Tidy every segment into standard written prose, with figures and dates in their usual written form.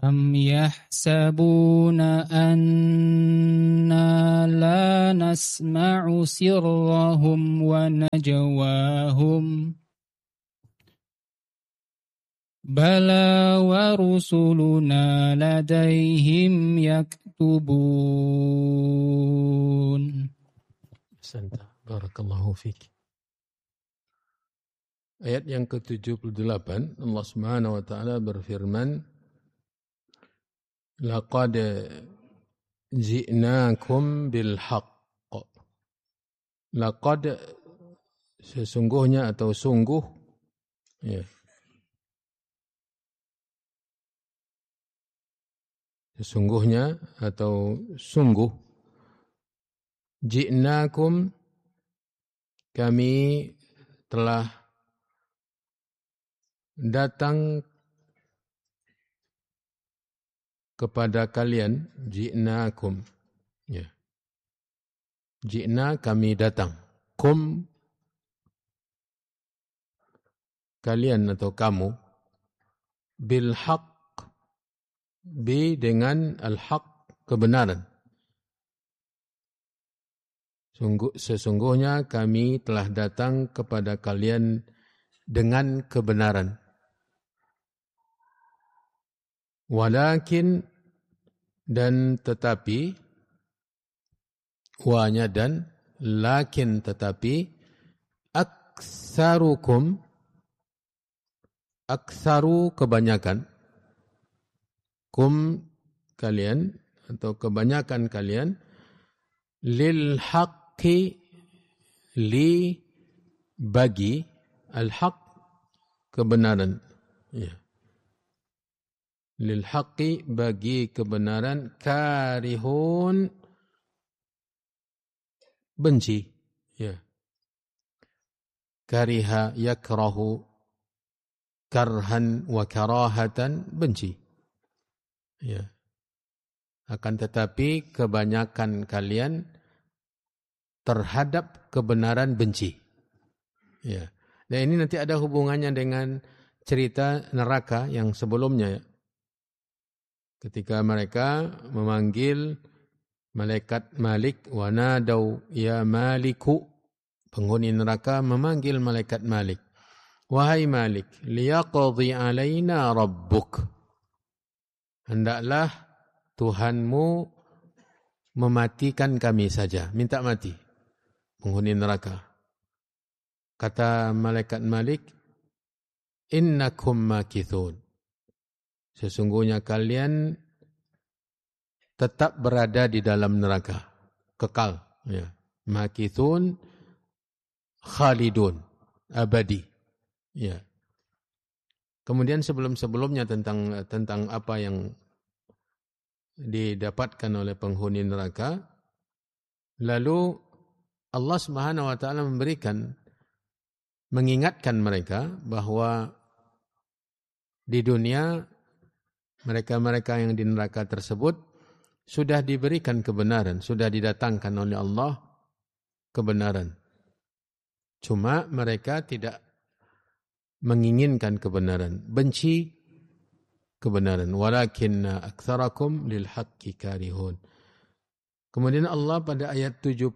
أم يحسبون أنا لا نسمع سرهم ونجواهم بلى ورسلنا لديهم يكتبون. Santa, barakallahu fiik. Ayat yang ke-78, Allah Subhanahu wa taala berfirman, laqad ji'nakum bil haqq. Laqad sesungguhnya atau sungguh, ya. Sesungguhnya atau sungguh, ji'nakum, kami telah datang kepada kalian, ji'nakum, ya. Ji'na, kami datang, kum, kalian atau kamu, bil haqq, bi dengan al haqq, kebenaran. Sesungguhnya kami telah datang kepada kalian dengan kebenaran. Walakin, dan tetapi, wanya dan, lakin tetapi, aktsarukum, aktsaru kebanyakan, kum kalian atau kebanyakan kalian, lil haqqi, li bagi, al haqq kebenaran, ya. Lil haqqi bagi kebenaran, karihun benci, ya. Kariha yakrahu, karhan wa karahatan, benci, ya. Akan tetapi kebanyakan kalian terhadap kebenaran benci, ya. Dan ini nanti ada hubungannya dengan cerita neraka yang sebelumnya, ya. Ketika mereka memanggil malaikat Malik, wa nadau ya Maliku, penghuni neraka memanggil malaikat Malik, wahai Malik, liyaqdi alaina rabbuk, hendaklah Tuhanmu mematikan kami saja, minta mati penghuni neraka. Kata malaikat Malik, innakum makithun, sesungguhnya kalian tetap berada di dalam neraka, kekal, ya. Makithun, khalidun, abadi, ya. Kemudian sebelum-sebelumnya tentang apa yang didapatkan oleh penghuni neraka, lalu Allah Subhanahu wa taala mengingatkan mereka bahwa di dunia mereka-mereka yang di neraka tersebut sudah diberikan kebenaran, sudah didatangkan oleh Allah kebenaran. Cuma mereka tidak menginginkan kebenaran, benci kebenaran. Walakinna aktsarakum lil haqqi karihun. Kemudian Allah pada ayat 79,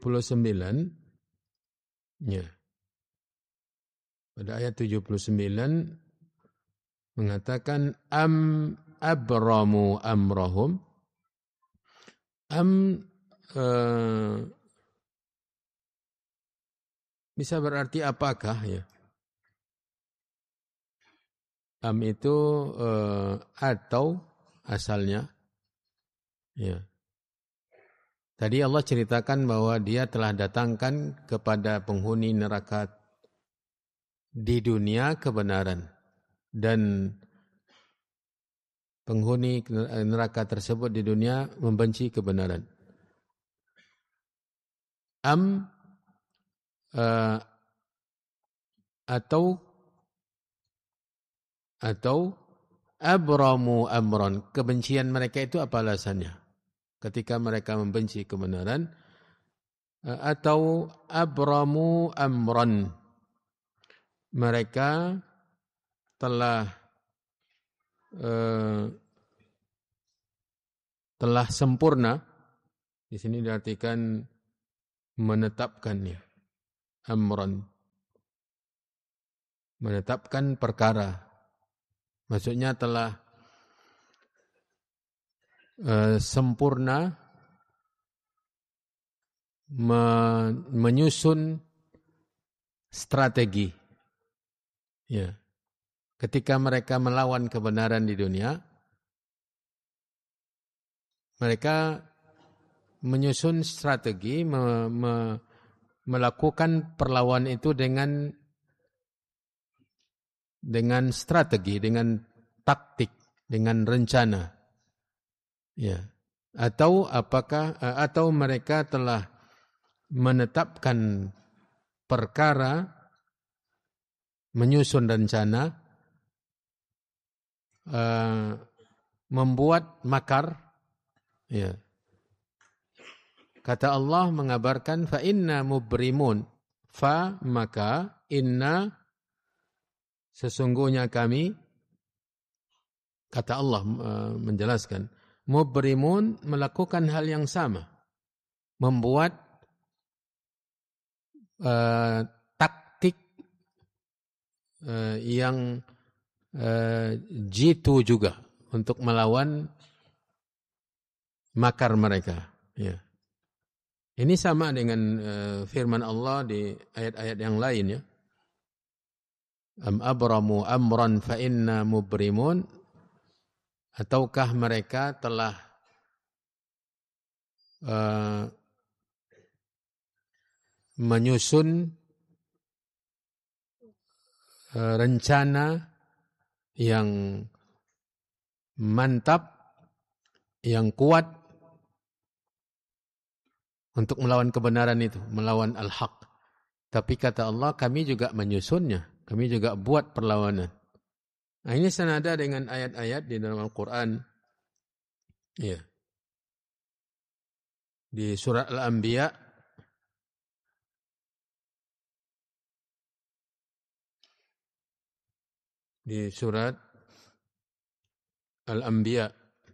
ya. Pada ayat 79 mengatakan am abramu amrahum. Bisa berarti apakah, ya. Am itu atau asalnya, ya. Tadi Allah ceritakan bahwa dia telah datangkan kepada penghuni neraka di dunia kebenaran, dan penghuni neraka tersebut di dunia membenci kebenaran. Atau abramu amron, kebencian mereka itu apa alasannya ketika mereka membenci kebenaran? Atau abramu amron, mereka telah telah sempurna. Di sini diartikan menetapkannya. Amran. Menetapkan perkara. Maksudnya telah sempurna menyusun strategi. Ya. Ketika mereka melawan kebenaran di dunia, mereka menyusun strategi, melakukan perlawanan itu dengan strategi, dengan taktik, dengan rencana. Ya. Atau mereka telah menetapkan perkara, menyusun rencana, membuat makar. Ya. Kata Allah mengabarkan fa inna mubrimun, maka inna sesungguhnya kami, kata Allah menjelaskan, mubrimun melakukan hal yang sama, membuat taktik yang jitu juga untuk melawan makar mereka. Ya. Ini sama dengan firman Allah di ayat-ayat yang lain, ya. Am abramu amran fa inna mubrimun, ataukah mereka telah menyusun rencana yang mantap, yang kuat untuk melawan kebenaran itu, melawan al-haq. Tapi kata Allah, kami juga menyusunnya, kami juga buat perlawanan. Nah, ini senada dengan ayat-ayat di dalam Al-Quran. Ya. Di surat Al-Anbiya, di surat Al-Anbiya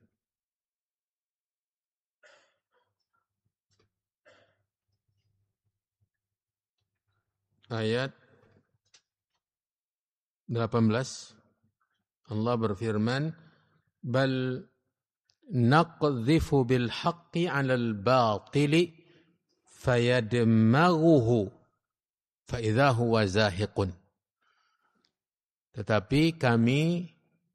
ayat 18, Allah berfirman, bal naqdhifu bil haqqi 'alal batili fayadmaghuhu fa idza huwa zahiqun. Tetapi kami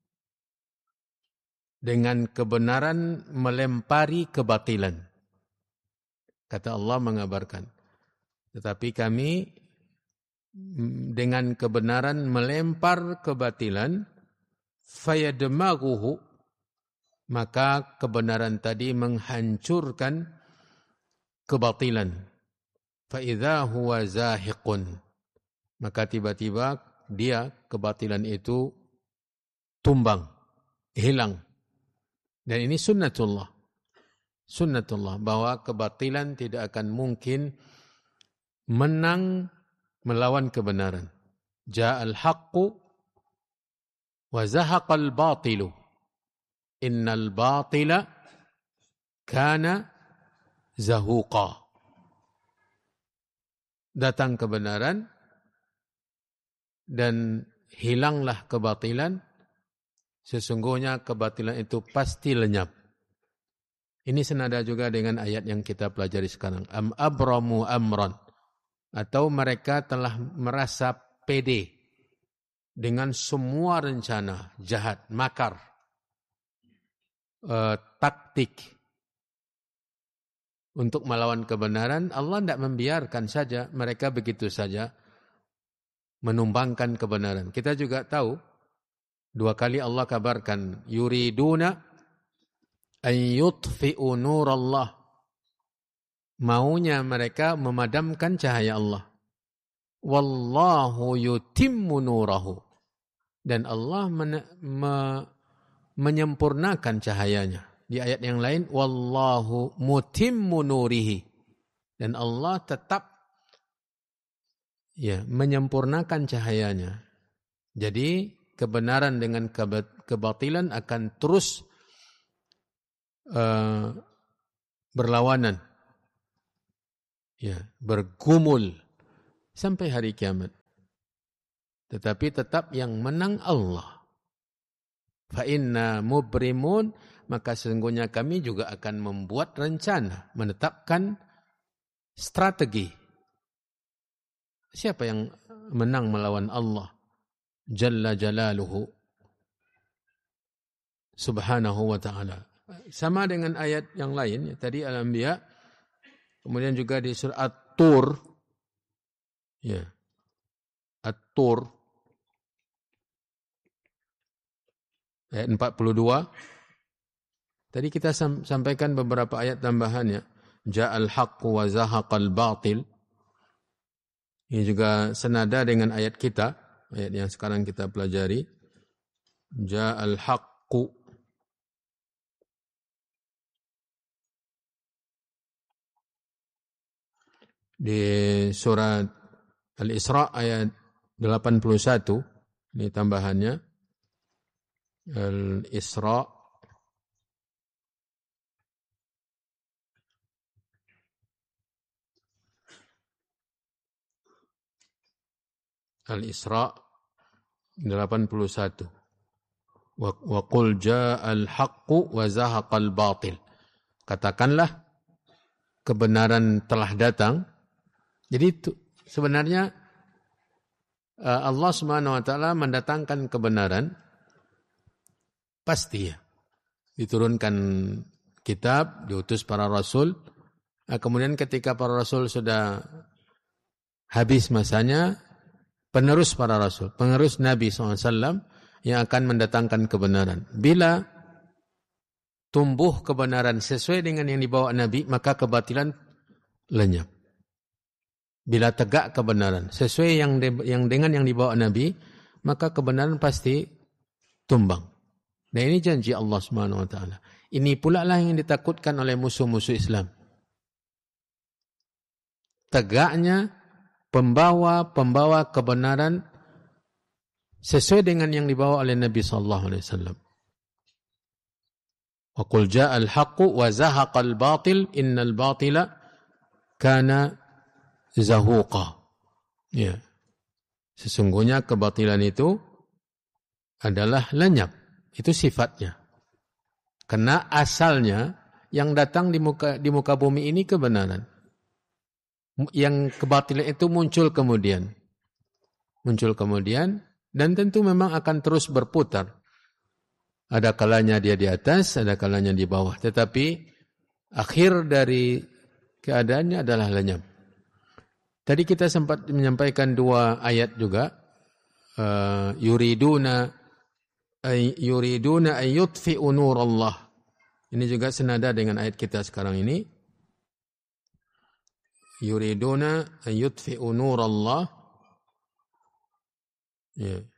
dengan kebenaran melempari kebatilan. Kata Allah mengabarkan. Tetapi kami dengan kebenaran melempar kebatilan, fayadmaghuhu, maka kebenaran tadi menghancurkan kebatilan. Fa idza huwa zahiqun, maka tiba-tiba dia, kebatilan itu tumbang, hilang. Dan ini sunnatullah. Sunnatullah, bahwa kebatilan tidak akan mungkin menang melawan kebenaran. Ja'al haqqu wa zahaqal batilu. Innal batila kana zahuqa. Datang kebenaran dan hilanglah kebatilan. Sesungguhnya kebatilan itu pasti lenyap. Ini senada juga dengan ayat yang kita pelajari sekarang. Am abramu amran. Atau mereka telah merasa pede dengan semua rencana jahat, makar, taktik untuk melawan kebenaran. Allah tidak membiarkan saja mereka begitu saja menumbangkan kebenaran. Kita juga tahu, dua kali Allah kabarkan, yuriduna an yutfi'u nurallah. Maunya mereka memadamkan cahaya Allah. Wallahu yutimmu nurahu. Dan Allah menyempurnakan cahayanya. Di ayat yang lain, wallahu mutimmu nurihi. Dan Allah tetap menyempurnakan cahayanya. Jadi kebenaran dengan kebatilan akan terus berlawanan, ya, bergumul sampai hari kiamat. Tetapi tetap yang menang Allah. Fa inna mubrimun, maka sesungguhnya kami juga akan membuat rencana, menetapkan strategi. Siapa yang menang melawan Allah Jalla Jalaluhu Subhanahu wa ta'ala. Sama dengan ayat yang lain, ya, tadi Al-Anbiya, kemudian juga di surah At-Tur, ya, At-Tur, ayat 42. Tadi kita sampaikan beberapa ayat tambahannya. Ja'al haqqu wa zahaqal batil. Ini juga senada dengan ayat kita, ayat yang sekarang kita pelajari. Ja'al haqqu. Di surat Al-Isra ayat 81, ini tambahannya. Al-Isra Al-Isra 81. Wa qul ja'al haqqu wa zahaqal batil. Katakanlah kebenaran telah datang. Jadi itu sebenarnya Allah Subhanahu wa taala mendatangkan kebenaran pasti, ya. Diturunkan kitab, diutus para rasul. Kemudian ketika para rasul sudah habis masanya, penerus para rasul, penerus Nabi SAW yang akan mendatangkan kebenaran. Bila tumbuh kebenaran sesuai dengan yang dibawa Nabi, maka kebatilan lenyap. Bila tegak kebenaran sesuai yang dengan yang dibawa Nabi, maka kebenaran pasti tumbang. Dan ini janji Allah Subhanahu wa taala. Ini pula lah yang ditakutkan oleh musuh-musuh Islam. Tegaknya pembawa kebenaran sesuai dengan yang dibawa oleh Nabi sallallahu alaihi wasallam. Wa qul ja'al haqqu wa zahaqal batil innal batila kana zahuqa. Ya. Sesungguhnya kebatilan itu adalah lenyap. Itu sifatnya. Karena asalnya yang datang di muka bumi ini kebenaran. Yang kebatilan itu muncul kemudian. Dan tentu memang akan terus berputar. Ada kalanya dia di atas, ada kalanya di bawah. Tetapi akhir dari keadaannya adalah lenyap. Tadi kita sempat menyampaikan dua ayat juga. Yuriduna ay yutfi'u nurallah. Ini juga senada dengan ayat kita sekarang ini. Yuriduna ay yutfi'u nurallah. Ya.